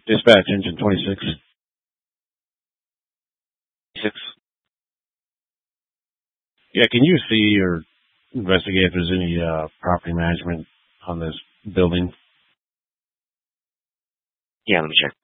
Dispatch engine 26. 6. Yeah, can you see or investigate if there's any property management on this building? Yeah, let me check.